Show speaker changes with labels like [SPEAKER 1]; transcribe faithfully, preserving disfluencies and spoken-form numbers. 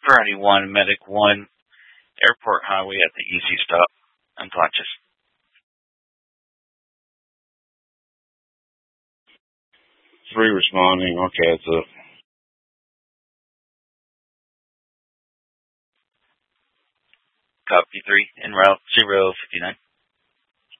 [SPEAKER 1] Priority one, Medic one, Airport Highway at the E C stop, unconscious.
[SPEAKER 2] Three responding. Okay, it's a...
[SPEAKER 1] Copy three, en route, zero fifty-nine.